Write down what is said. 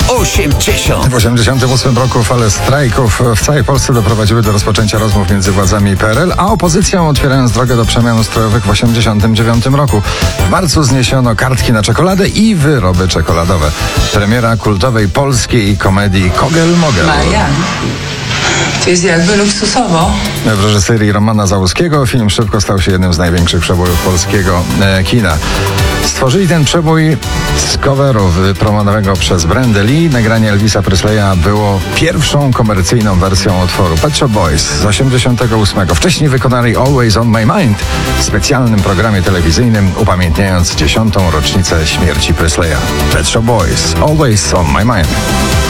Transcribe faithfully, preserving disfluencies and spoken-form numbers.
osiemdziesiąt. W osiemdziesiątym ósmym roku fale strajków w całej Polsce doprowadziły do rozpoczęcia rozmów między władzami P R L a opozycją, otwierając drogę do przemian ustrojowych w osiemdziesiątym dziewiątym roku. W marcu zniesiono kartki na czekoladę i wyroby czekoladowe. Premiera kultowej polskiej komedii Kogel-Mogel. Marian, to jest jakby luksusowo. W reżyserii Romana Załuskiego film szybko stał się jednym z największych przebojów polskiego e, kina. Stworzyli ten przebój z coveru wypromowanego przez Brandę Lee. Nagranie Elvisa Presleya było pierwszą komercyjną wersją utworu Pet Shop Boys z osiemdziesiątego ósmego. Wcześniej wykonali Always on My Mind w specjalnym programie telewizyjnym upamiętniając dziesiątą rocznicę śmierci Presleya. Pet Shop Boys, Always on My Mind.